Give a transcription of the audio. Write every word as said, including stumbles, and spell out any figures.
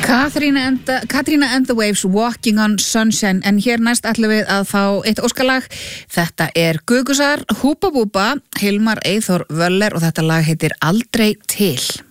Katrína and, the, Katrína and the Waves, Walking on Sunshine, en hér næst ætlum við að fá eitt óskalag. Þetta er Gugusar, Húpa Búpa, Hilmar Eyþór Völler og þetta lag heitir Aldrei til.